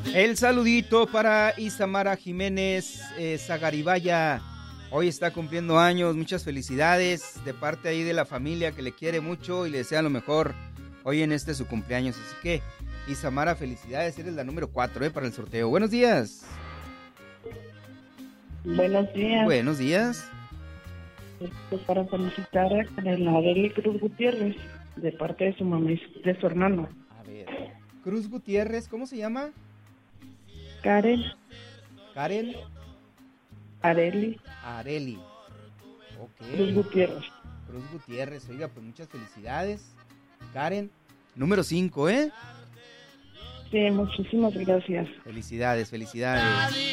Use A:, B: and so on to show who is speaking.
A: El saludito para Isamara Jiménez Zagaribaya. Hoy está cumpliendo años, muchas felicidades de parte ahí de la familia que le quiere mucho y le desea lo mejor hoy en su cumpleaños. Así que, Isamara, felicidades, eres la número 4 para el sorteo. Buenos días.
B: Buenos días.
A: Buenos días.
B: Para felicitar a Arely Cruz Gutiérrez, de parte de su mamá y de su hermano.
A: A ver, Cruz Gutiérrez, ¿cómo se llama?
B: Karen. Arely.
A: Ok.
B: Cruz Gutiérrez.
A: Cruz Gutiérrez, oiga, pues muchas felicidades. Karen, número 5, ¿eh?
B: Sí, muchísimas gracias.
A: Felicidades.